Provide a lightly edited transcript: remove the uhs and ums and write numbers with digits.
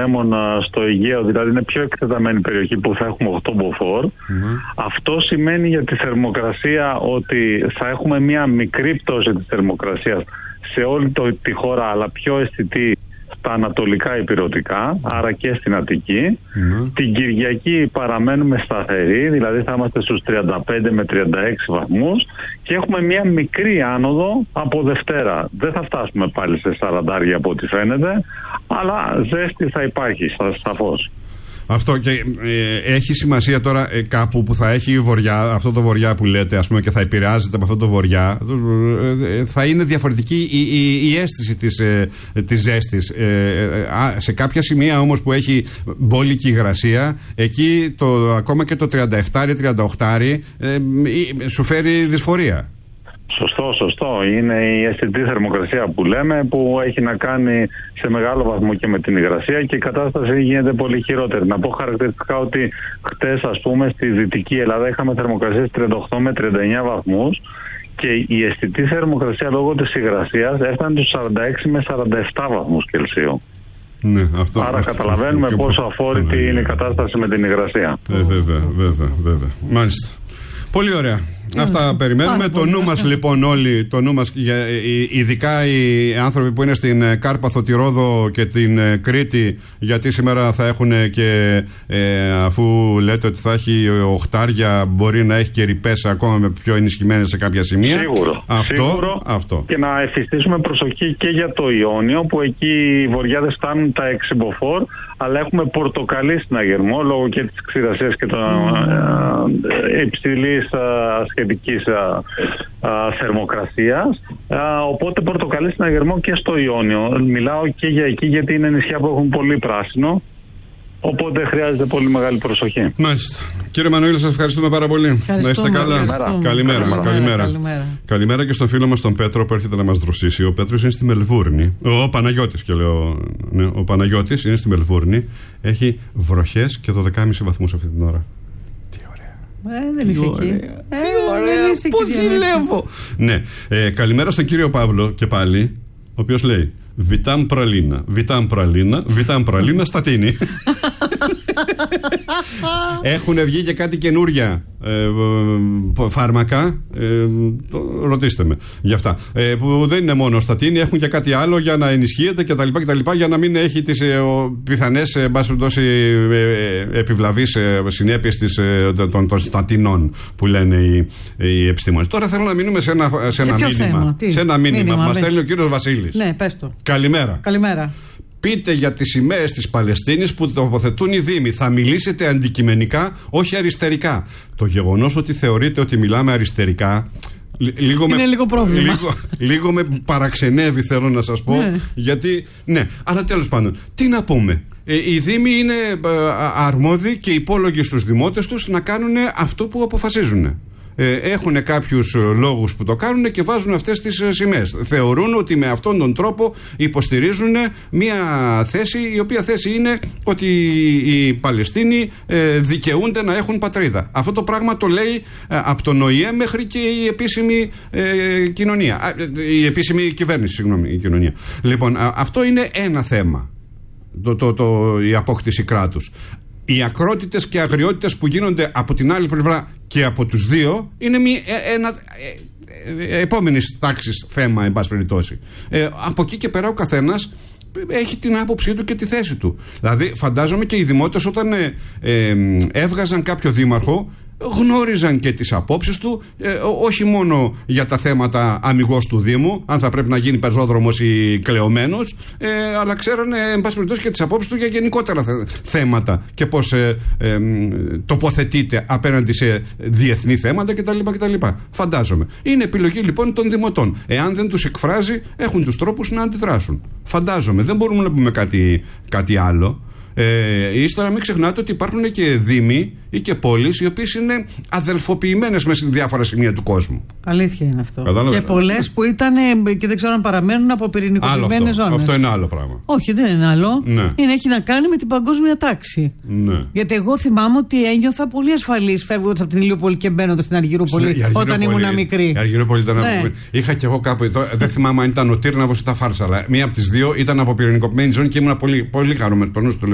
Ερημονέμων στο Αιγαίο, δηλαδή είναι πιο εκτεταμένη περιοχή που θα έχουμε 8 μποφόρ. Αυτό σημαίνει για τη θερμοκρασία ότι θα έχουμε μια μικρή πτώση της θερμοκρασίας σε όλη τη χώρα, αλλά πιο αισθητή στα ανατολικά ηπειρωτικά, άρα και στην Αττική. Την Κυριακή παραμένουμε σταθεροί, δηλαδή θα είμαστε στους 35 με 36 βαθμούς και έχουμε μια μικρή άνοδο από Δευτέρα. Δεν θα φτάσουμε πάλι σε 40 από ό,τι φαίνεται, αλλά ζέστη θα υπάρχει σαφώς. Αυτό και έχει σημασία τώρα κάπου που θα έχει βορειά, αυτό το βορειά που λέτε, ας πούμε, και θα επηρεάζεται από αυτό το βορειά, θα είναι διαφορετική η αίσθηση της ζέστης. Σε κάποια σημεία όμως που έχει μπόλικη υγρασία, εκεί ακόμα και το 37-38 σου φέρει δυσφορία. Σωστό. Είναι η αισθητή θερμοκρασία που λέμε, που έχει να κάνει σε μεγάλο βαθμό και με την υγρασία και η κατάσταση γίνεται πολύ χειρότερη. Να πω χαρακτηριστικά ότι χτες, ας πούμε, στη Δυτική Ελλάδα είχαμε θερμοκρασίες 38 με 39 βαθμούς και η αισθητή θερμοκρασία λόγω της υγρασίας έφτανε στους 46 με 47 βαθμούς Κελσίου. Ναι, άρα καταλαβαίνουμε πόσο αφόρητη είναι η κατάσταση με την υγρασία. Βέβαια. Μάλιστα. Πολύ ωραία. Αυτά περιμένουμε. Το νου μας λοιπόν όλοι, το νου μας, ειδικά οι άνθρωποι που είναι στην Κάρπαθο, τη Ρόδο και την Κρήτη, γιατί σήμερα θα έχουν και αφού λέτε ότι θα έχει οχτάρια, μπορεί να έχει και ρηπές ακόμα με πιο ενισχυμένες σε κάποια σημεία. Σίγουρο. Αυτό. Και να εφιστήσουμε προσοχή και για το Ιόνιο, που εκεί οι βοριάδες φτάνουν τα 6 μποφόρ, αλλά έχουμε πορτοκαλί συναγερμό λόγω και της ξηρασίας και των υψηλής σχετικής θερμοκρασίας, οπότε πορτοκαλί συναγερμό και στο Ιόνιο. Μιλάω και για εκεί, γιατί είναι νησιά που έχουν πολύ πράσινο, οπότε χρειάζεται πολύ μεγάλη προσοχή. Μάλιστα. Κύριε Μανουήλ, σας ευχαριστούμε πάρα πολύ. Να είστε καλά. Καλημέρα και στον φίλο μας τον Πέτρο που έρχεται να μας δροσίσει. Ο Πέτρος είναι στη Μελβούρνη. Ο Παναγιώτης, και λέω. Ναι, ο Παναγιώτης είναι στη Μελβούρνη. Έχει βροχές και 12,5 βαθμούς αυτή την ώρα. Δεν είσαι εκεί. Πώς ζηλεύω. Ναι. Καλημέρα στον κύριο Παύλο και πάλι, ο οποίος λέει Βιτάμ πραλίνα στατίνη. Έχουν βγει και κάτι καινούρια φάρμακα, ρωτήστε με γι' αυτά, που δεν είναι μόνο στατίνη, έχουν και κάτι άλλο για να ενισχύεται κτλ, για να μην έχει τις πιθανές επιβλαβείς συνέπειες των στατινών που λένε οι επιστήμονες. Τώρα θέλω να μείνουμε σε ένα μήνυμα που μας στέλνει ο κύριος Βασίλης. Ναι, πες το. Καλημέρα. Πείτε για τις σημαίες της Παλαιστίνης που τοποθετούν οι Δήμοι. Θα μιλήσετε αντικειμενικά, όχι αριστερικά. Το γεγονός ότι θεωρείτε ότι μιλάμε αριστερικά είναι λίγο πρόβλημα. Λίγο με παραξενεύει, θέλω να σας πω. Ναι. Γιατί, ναι, αλλά τέλος πάντων, τι να πούμε. Οι Δήμοι είναι αρμόδιοι και υπόλογοι στους δημότες τους να κάνουν αυτό που αποφασίζουν. Έχουν κάποιους λόγους που το κάνουν και βάζουν αυτές τις σημαίες. Θεωρούν ότι με αυτόν τον τρόπο υποστηρίζουν μια θέση, η οποία θέση είναι ότι οι Παλαιστίνοι δικαιούνται να έχουν πατρίδα. Αυτό το πράγμα το λέει από τον ΟΗΕ μέχρι και η επίσημη κοινωνία. Η επίσημη κυβέρνηση, συγγνώμη, η κοινωνία. Λοιπόν, αυτό είναι ένα θέμα. Η απόκτηση κράτους. Οι ακρότητες και αγριότητες που γίνονται από την άλλη πλευρά και από τους δύο είναι ένα επόμενης τάξης θέμα, εν πάση περιπτώσει. Από εκεί και πέρα ο καθένας έχει την άποψή του και τη θέση του. Δηλαδή φαντάζομαι και οι δημότες όταν έβγαζαν κάποιο δήμαρχο γνώριζαν και τις απόψεις του, όχι μόνο για τα θέματα αμιγώς του Δήμου, αν θα πρέπει να γίνει πεζόδρομος ή κλεωμένος, αλλά ξέρανε εν πάση περιπτώσει και τις απόψεις του για γενικότερα θέματα και πώς τοποθετείται απέναντι σε διεθνή θέματα κτλ. Φαντάζομαι. Είναι επιλογή λοιπόν των δημοτών. Εάν δεν τους εκφράζει, έχουν τους τρόπους να αντιδράσουν. Φαντάζομαι. Δεν μπορούμε να πούμε κάτι άλλο. Ύστερα μην ξεχνάτε ότι υπάρχουν και δήμοι ή και πόλεις οι οποίες είναι αδελφοποιημένες μέσα σε διάφορα σημεία του κόσμου. Αλήθεια είναι αυτό. Κατάλαβε. Και πολλές που ήταν και δεν ξέρω αν παραμένουν από πυρηνικοποιημένες ζώνες. Αυτό είναι άλλο πράγμα. Όχι, δεν είναι άλλο. Ναι. Έχει να κάνει με την παγκόσμια τάξη. Ναι. Γιατί εγώ θυμάμαι ότι ένιωθα πολύ ασφαλής φεύγοντας από την Ηλιούπολη και μπαίνοντας στην Αργυρούπολη όταν ήμουν μικρή. Η Αργυρούπολη ήταν. Ναι. Είχα και εγώ κάπου. Δεν θυμάμαι αν ήταν ο Τύρναβος ή τα Φάρσα, αλλά μία από τις δύο ήταν από πυρηνικοποιημένη ζώνη και ήμουν πολύ χαρούμενος.